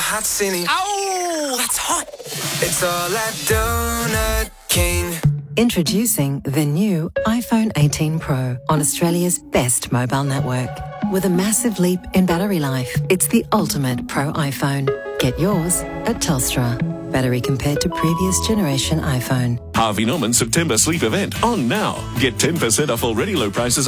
hot city. Oh, that's hot. It's all at Donut King. Introducing the new iPhone 18 Pro on Australia's best mobile network. With a massive leap in battery life, it's the ultimate Pro iPhone. Get yours at Telstra. Battery compared to previous generation iPhone. Harvey Norman September sleep event on now. Get 10% off already low prices